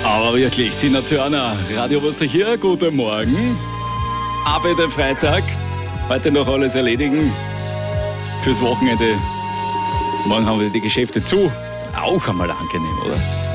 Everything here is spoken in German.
Aber wirklich, Tina Turner, Radio Wurster hier, guten Morgen. Ab in den Freitag, heute noch alles erledigen fürs Wochenende. Morgen haben wir die Geschäfte zu, auch einmal angenehm, oder?